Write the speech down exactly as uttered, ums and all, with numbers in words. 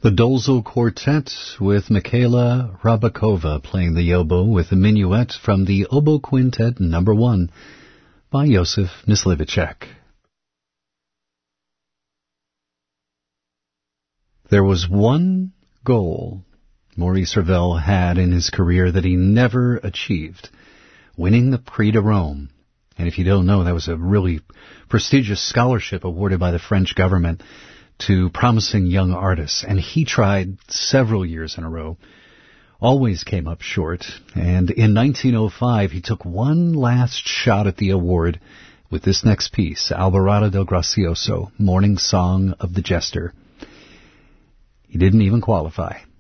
The Dolzo Quartet with Michaela Rabakova playing the oboe with a minuet from the Oboe Quintet number one by Josef Myslivicek. There was one goal Maurice Ravel had in his career that he never achieved, winning the Prix de Rome. And if you don't know, that was a really prestigious scholarship awarded by the French government to promising young artists. And he tried several years in a row, always came up short. And in nineteen oh five, he took one last shot at the award with this next piece, Alvarado del Gracioso, Morning Song of the Jester. He didn't even qualify.